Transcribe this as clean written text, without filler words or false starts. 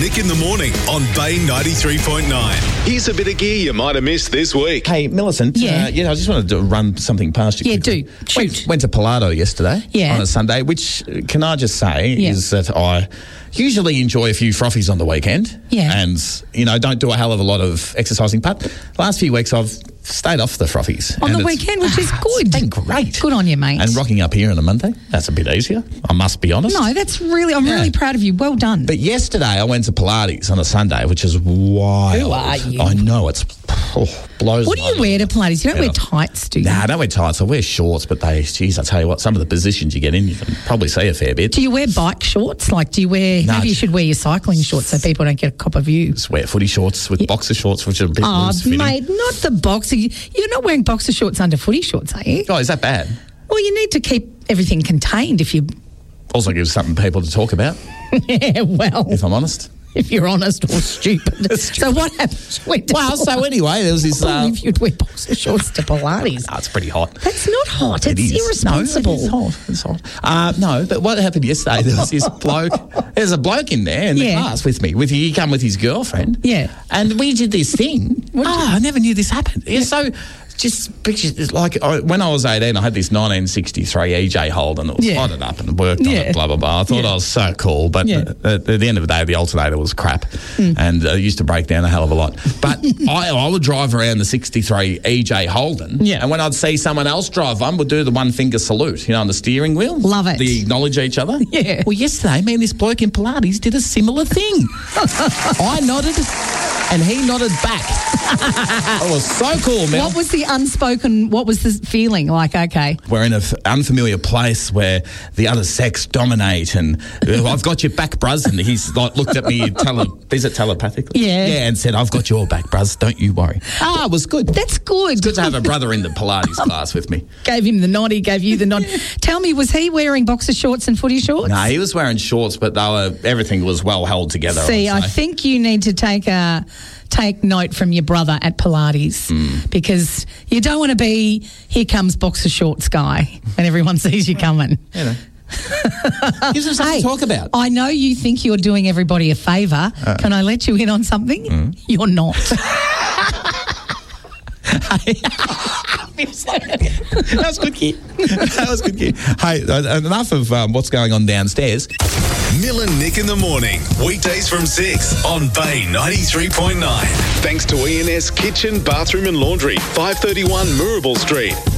Nick in the Morning on Bay 93.9. Here's a bit of gear you might have missed this week. Hey, Millicent. Yeah. I just wanted to run something past you. Yeah, quickly. do. Shoot. Went to Pilato yesterday on a Sunday, which, can I just say, is that I usually enjoy a few frothies on the weekend. Yeah. And, don't do a hell of a lot of exercising. But last few weeks I've stayed off the frothies. On the weekend, which is good. It's been great. Good on you, mate. And rocking up here on a Monday, that's a bit easier, I must be honest. No, I'm really proud of you. Well done. But yesterday I went to Pilates on a Sunday, which is wild. Who are you? I know, it's blows. What do you wear to Pilates? You don't wear tights, do you? Nah, I don't wear tights. I wear shorts, but I tell you what, some of the positions you get in, you can probably see a fair bit. Do you wear bike shorts? Maybe you should wear your cycling shorts so people don't get a cop of you. Just wear footy shorts with boxer shorts, which are a bit loose fitting. Mate, not the boxer. You're not wearing boxer shorts under footy shorts, are you? Oh, is that bad? Well, you need to keep everything contained if you... Also gives something people to talk about. Yeah, well... If I'm honest. If you're honest or stupid. So what happened? So anyway, there was this... if you'd wear boxer shorts to Pilates. Oh, it's pretty hot. That's not hot. It's irresponsible. No, it's hot. No, but what happened yesterday, there was this bloke... There's a bloke in there in the class with me. He come with his girlfriend. Yeah. And we did this thing. I never knew this happened. Yeah. So... Just picture, when I was 18, I had this 1963 EJ Holden that was hotted up and worked on it, blah, blah, blah. I thought I was so cool, but at the end of the day, the alternator was crap and it used to break down a hell of a lot. But I would drive around the 63 EJ Holden and when I'd see someone else drive one, would do the one finger salute, on the steering wheel. Love it. They acknowledge each other. Yeah. Well, yesterday, this bloke in Pilates did a similar thing. I nodded and he nodded back. It was so cool, man. What was the feeling like? Okay. We're in an unfamiliar place where the other sex dominate and I've got your back, bruz. And he's looked at me, is it telepathically? Yeah. Yeah, and said, I've got your back, bruz. Don't you worry. It was good. That's good. It's good to have a brother in the Pilates class with me. Gave him the nod, he gave you the nod. Tell me, was he wearing boxer shorts and footy shorts? No, he was wearing shorts, but everything was well held together. See, I think you need to take note from your brother at Pilates because you don't want to be here comes boxer shorts guy and everyone sees you coming. Gives them something to talk about. I know you think you're doing everybody a favour. Can I let you in on something? You're not. That was good, kid. Hey, enough of what's going on downstairs. Mill and Nick in the Morning, weekdays from 6 on Bay 93.9. Thanks to E&S Kitchen, Bathroom and Laundry, 531 Moorabool Street.